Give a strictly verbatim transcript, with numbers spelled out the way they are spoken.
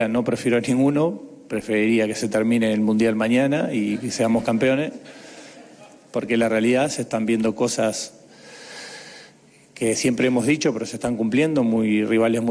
No prefiero a ninguno, preferiría que se termine el Mundial mañana y que seamos campeones, porque la realidad se están viendo cosas que siempre hemos dicho, pero se están cumpliendo, muy rivales muy